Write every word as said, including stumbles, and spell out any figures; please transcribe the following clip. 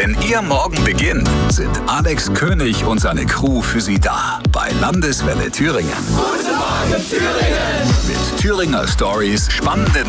Wenn Ihr Morgen beginnt, sind Alex König und seine Crew für Sie da. Bei Landeswelle Thüringen. Guten Morgen Thüringen! Mit Thüringer Stories, spannenden